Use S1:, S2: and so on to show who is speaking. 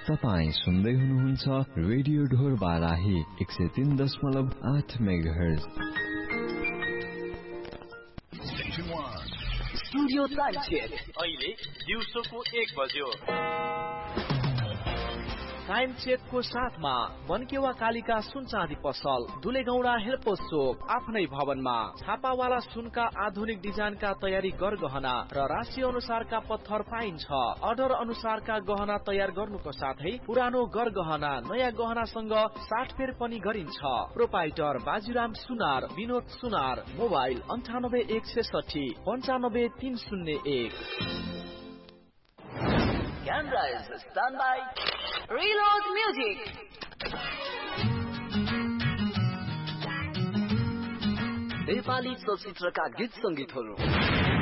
S1: तपाईं सुन्दै हुनुहुन्छ रेडियो ढोर Barahi 103.8 megahertz.
S2: Studio time check अहिले दिउँसोको 1 बज्यो। टाइम चेकको साथमा बनकेवा कालिका सुन चाँदी पसल, दुलेगौडा हेलपोस्ट चोक, आफ्नै भवनमा छापावाला सुनका आधुनिक डिजाइनका तयारी गरगहना र राशि अनुसारका पत्थर पाइन्छ। अर्डर अनुसारका गहना तयार गर्नुको साथै पुरानो गरगहना नयाँ गहनासँग साटफेर पनि गरिन्छ। Proprietor बाजुराम Sunar, Vinod Sunar, mobile 9816 95301। Camera is standby.
S3: Reload music.
S2: Nepali चलचित्रका गीत संगीतहरू